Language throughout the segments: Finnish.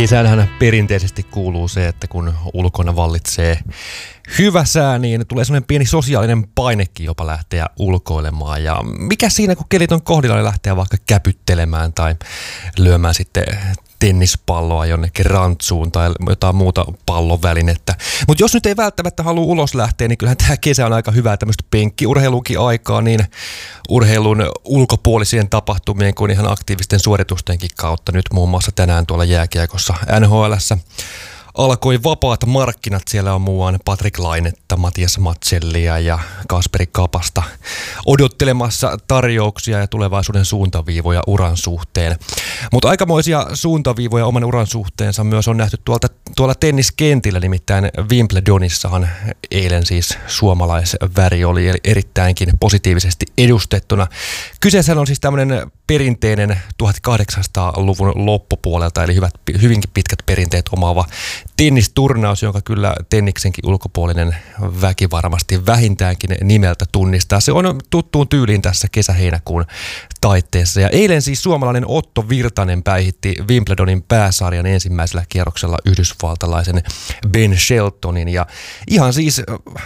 Kesänhän perinteisesti kuuluu se, että kun ulkona vallitsee hyvä sää, niin tulee sellainen pieni sosiaalinen painekin jopa lähteä ulkoilemaan. Ja mikä siinä, kun kelit on kohdilla, niin lähteä vaikka käpyttelemään tai lyömään sitten tennispalloa jonnekin rantsuun tai jotain muuta pallovälinettä. Mutta jos nyt ei välttämättä halua ulos lähteä, niin kyllähän tämä kesä on aika hyvää tämmöistä penkkiurheilukin aikaa, niin urheilun ulkopuolisien tapahtumien kuin ihan aktiivisten suoritustenkin kautta. Nyt muun muassa tänään tuolla jääkiekossa NHL:ssä alkoi vapaat markkinat. Siellä on muuan Patrik Lainetta, Matias Matsellia ja Kasperi Kapasta odottelemassa tarjouksia ja tulevaisuuden suuntaviivoja uran suhteen. Mutta aikamoisia suuntaviivoja oman uran suhteensa myös on nähty tuolla tenniskentillä, nimittäin Wimbledonissahan eilen siis suomalaisväri oli erittäinkin positiivisesti edustettuna. Kyseessä on siis tämmöinen perinteinen 1800-luvun loppupuolelta, eli hyvinkin pitkät perinteet omaava tennisturnaus, jonka kyllä tenniksenkin ulkopuolinen väki varmasti vähintäänkin nimeltä tunnistaa. Se on tuttuun tyyliin tässä kesä-heinäkuun taitteessa. Ja eilen siis suomalainen Otto Virtanen päihitti Wimbledonin pääsarjan ensimmäisellä kierroksella yhdysvaltalaisen Ben Sheltonin. Ja ihan siis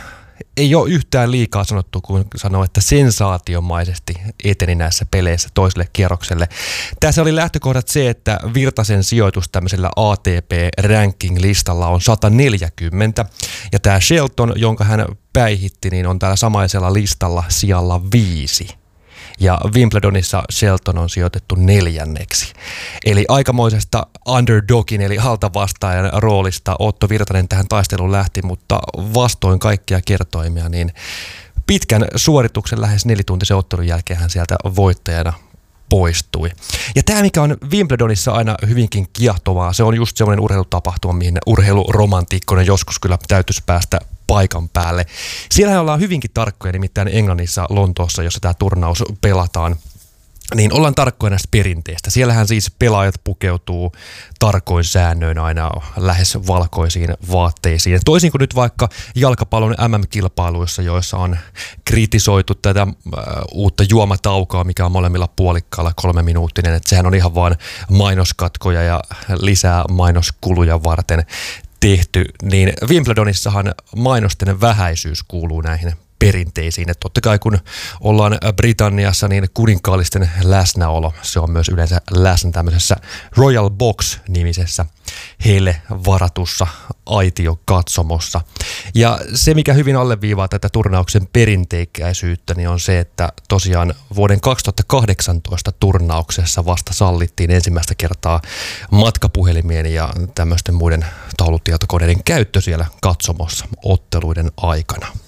ei ole yhtään liikaa sanottu, kun sanoo, että sensaatiomaisesti eteni näissä peleissä toiselle kierrokselle. Tässä oli lähtökohdat se, että Virtasen sijoitus tämmöisellä ATP-ranking-listalla on 140. Ja tämä Shelton, jonka hän päihitti, niin on täällä samaisella listalla sijalla 5. Ja Wimbledonissa Shelton on sijoitettu 4. Eli aikamoisesta underdogin eli altavastaajan roolista Otto Virtanen tähän taisteluun lähti, mutta vastoin kaikkia kertoimia, niin pitkän suorituksen lähes 4-tuntisen ottelun jälkeen hän sieltä voittajana poistui. Ja tämä, mikä on Wimbledonissa aina hyvinkin kiehtovaa, se on just semmoinen urheilutapahtuma, mihin urheiluromantiikkoinen joskus kyllä täytyisi päästä paikan päälle. Siellä ollaan hyvinkin tarkkoja, nimittäin Englannissa, Lontoossa, jossa tämä turnaus pelataan, niin ollaan tarkkoja näistä perinteistä. Siellähän siis pelaajat pukeutuu tarkoin säännöin aina lähes valkoisiin vaatteisiin. Toisin kuin nyt vaikka jalkapallon MM-kilpailuissa, joissa on kritisoitu tätä uutta juomataukoa, mikä on molemmilla puolikkaalla 3-minuuttinen. Että sehän on ihan vaan mainoskatkoja ja lisää mainoskuluja varten tehty, niin Wimbledonissahan mainosten vähäisyys kuuluu näihin perinteisiin. Että totta kai kun ollaan Britanniassa, niin kuninkaallisten läsnäolo, se on myös yleensä läsnä tämmöisessä Royal Box-nimisessä heille varatussa aitiokatsomossa. Ja se, mikä hyvin alleviivaa tätä turnauksen perinteikäisyyttä, niin on se, että tosiaan vuoden 2018 turnauksessa vasta sallittiin ensimmäistä kertaa matkapuhelimien ja tämmöisten muiden taulutietokoneiden käyttö siellä katsomossa otteluiden aikana.